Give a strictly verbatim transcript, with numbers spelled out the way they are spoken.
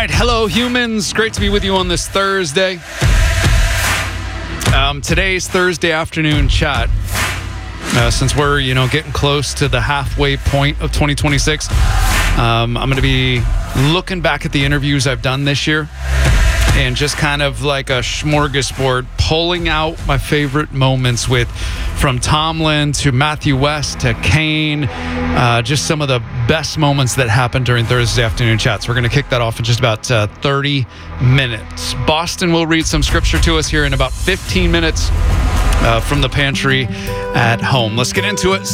right, hello humans. Great to be with you on this Thursday. Um, today's Thursday afternoon chat. Uh, since we're, you know, getting close to the halfway point of twenty twenty-six, um, I'm going to be looking back at the interviews I've done this year and just kind of like a smorgasbord, pulling out my favorite moments with from Tomlin to Matthew West to Kane, uh, just some of the best moments that happened during Thursday afternoon chats. We're going to kick that off in just about uh, thirty minutes. Boston will read some scripture to us here in about fifteen minutes uh, from the pantry at home. Let's get into it.